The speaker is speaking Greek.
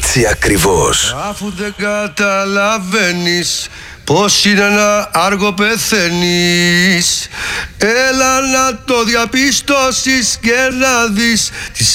έτσι ακριβώς. Αφού δεν καταλαβαίνεις πως είναι να άργο πεθαίνεις, έλα να το διαπιστώσεις και να δεις